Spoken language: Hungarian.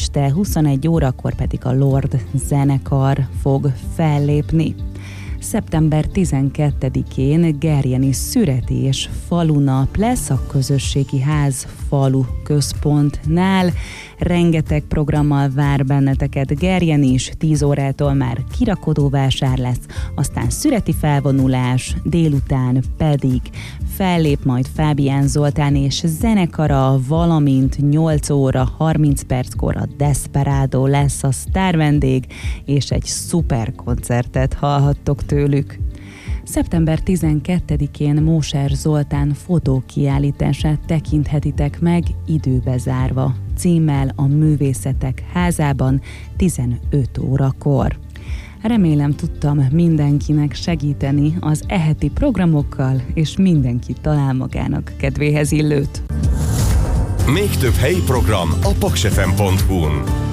este 21 órakor pedig a Lord zenekar fog fellépni. Szeptember 12-én Gerjeni szüreti és falunap lesz a közösségi ház falu központnál. Rengeteg programmal vár benneteket Gerjen is, 10 órától már kirakodóvásár lesz, aztán szüreti felvonulás, délután pedig fellép majd Fábián Zoltán és zenekara, valamint 8 óra 30 perckor a Desperado lesz a sztárvendég, és egy szuper koncertet hallhattok tőlük. Szeptember 12-én Móser Zoltán fotókiállítását tekinthetitek meg időbe zárva, címmel a Művészetek Házában 15 órakor. Remélem tudtam mindenkinek segíteni az eheti programokkal, és mindenki talál magának kedvéhez illőt. Még több helyi program a paksfm.hu-n.